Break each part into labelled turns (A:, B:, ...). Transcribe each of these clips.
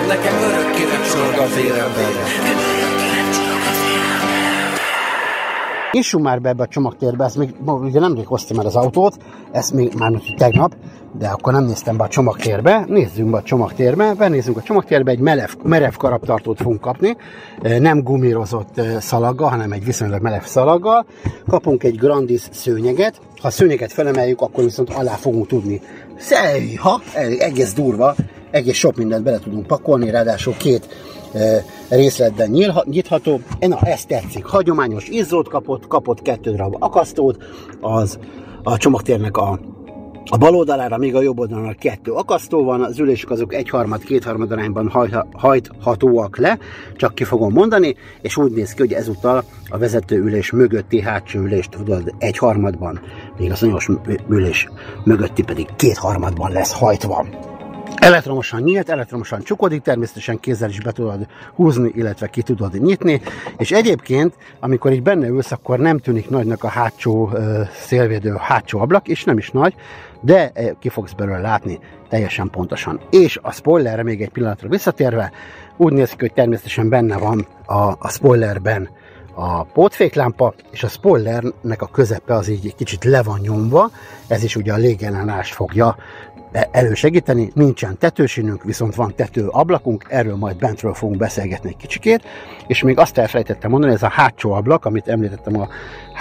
A: nekem örökké lecsorog a véremben.
B: Nyissunk már be ebbe a csomagtérbe, ezt még ugye nemrég hoztam el az autót, ezt még már tegnap, de akkor nem néztem be a csomagtérbe. Nézzünk be a csomagtérbe, benézzünk a csomagtérbe, egy merev karabtartót fogunk kapni, nem gumírozott szalaggal, hanem egy viszonylag merev szalaggal. Kapunk egy Grandis szőnyeget, ha a szőnyeget felemeljük, akkor viszont alá fogunk tudni. Egész durva, egész sok mindent bele tudunk pakolni, ráadásul két részletben nyitható. Na, ez tetszik. Hagyományos izzót kapott 2 darab akasztót, a csomagtérnek a bal oldalára, még a jobb oldalon 2 akasztó van, az ülések azok 1/3-2/3 arányban hajthatóak le, csak ki fogom mondani, és úgy néz ki, hogy ezúttal a vezetőülés mögötti hátsó ülést tudod 1/3-ban, még az anyós ülés mögötti pedig 2/3-ban lesz hajtva. Elektromosan nyílt, elektromosan csukodik, természetesen kézzel is be tudod húzni, illetve ki tudod nyitni, és egyébként, amikor így benne ülsz, akkor nem tűnik nagynak a hátsó szélvédő hátsó ablak, és nem is nagy, de ki fogsz belőle látni teljesen pontosan. És a spoilerre még egy pillanatra visszatérve, úgy néz ki, hogy természetesen benne van a spoilerben a pótféklámpa, és a spoilernek a közepe az így egy kicsit le van nyomva, ez is ugye a légellenállást fogja elősegíteni. Nincsen tetősínünk, viszont van tetőablakunk, erről majd bentről fogunk beszélgetni egy kicsikét, és még azt elfelejtettem mondani, ez a hátsó ablak, amit említettem, a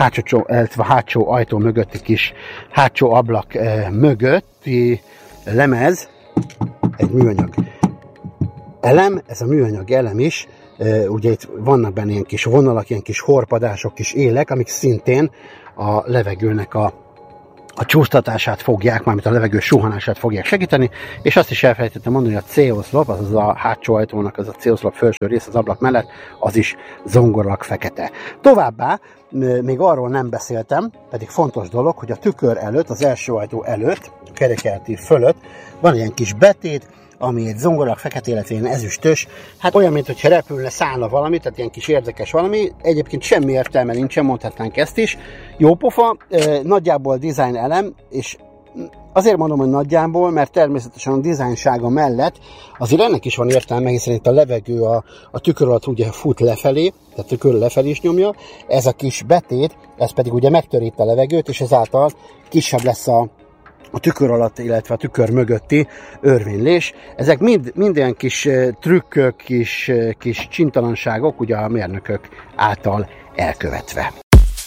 B: hátsó ajtó mögötti kis hátsó ablak mögötti lemez, egy műanyag elem, ez a műanyag elem is, ugye itt vannak benne ilyen kis vonalak, ilyen kis horpadások, kis élek, amik szintén a levegőnek a csúsztatását fogják, mármint a levegő suhanását fogják segíteni, és azt is elfelejtettem mondani, hogy a C-oszlop, azaz a hátsó ajtónak az a C-oszlop felső rész az ablak mellett, az is zongorlag fekete. Továbbá, még arról nem beszéltem, pedig fontos dolog, hogy a tükör előtt, az első ajtó előtt, a kerékjáratív fölött van ilyen kis betét, ami egy zongorak fekete, illetve ilyen ezüstös, hát olyan, mintha repülne, szállna valami, tehát ilyen kis érdekes valami, egyébként semmi értelme nincsen, mondhatnánk ezt is. Jó pofa, nagyjából design elem, és azért mondom, hogy nagyjából, mert természetesen a dizájnsága mellett azért ennek is van értelme, hiszen itt a levegő a tükör alatt ugye fut lefelé, tehát tükör lefelé is nyomja, ez a kis betét, ez pedig ugye megtöri a levegőt, és ezáltal kisebb lesz a tükör alatt, illetve a tükör mögötti örvénylés. Ezek mind ilyen kis trükkök, kis csintalanságok, ugye a mérnökök által elkövetve.